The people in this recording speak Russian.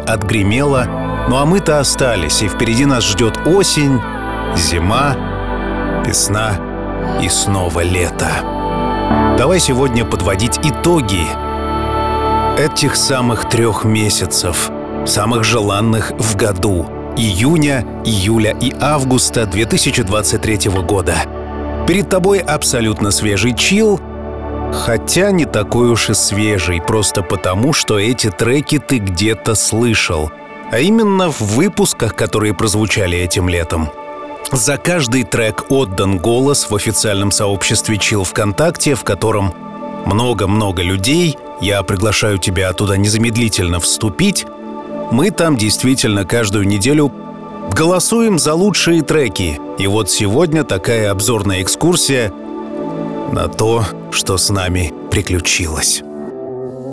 отгремело, ну а мы-то остались, и впереди нас ждет осень, зима, весна и снова лето. Давай сегодня подводить итоги этих самых 3 месяцев, самых желанных в году — июня, июля и августа 2023 года. Перед тобой абсолютно свежий чилл, хотя не такой уж и свежий, просто потому, что эти треки ты где-то слышал, а именно в выпусках, которые прозвучали этим летом. За каждый трек отдан голос в официальном сообществе Chill ВКонтакте, в котором много-много людей. Я приглашаю тебя туда незамедлительно вступить. Мы там действительно каждую неделю голосуем за лучшие треки. И вот сегодня такая обзорная экскурсия на то, что с нами приключилось.